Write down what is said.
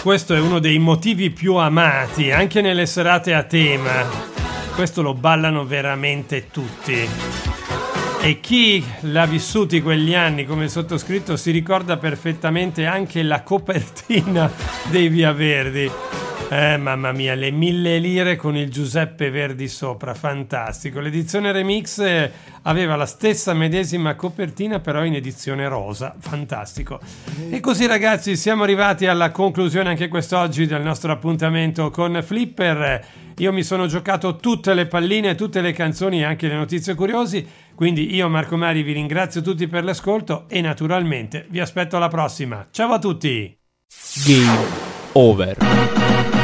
questo è uno dei motivi più amati anche nelle serate a tema. Questo lo ballano veramente tutti. E chi l'ha vissuti quegli anni come il sottoscritto si ricorda perfettamente anche la copertina dei Via Verdi. Mamma mia, le 1000 lire con il Giuseppe Verdi sopra, fantastico. L'edizione remix aveva la stessa medesima copertina, però in edizione rosa, fantastico. E così ragazzi siamo arrivati alla conclusione anche quest'oggi del nostro appuntamento con Flipper. Io mi sono giocato tutte le palline, tutte le canzoni e anche le notizie curiosi, quindi io Marco Mari vi ringrazio tutti per l'ascolto e naturalmente vi aspetto alla prossima. Ciao a tutti! Game over.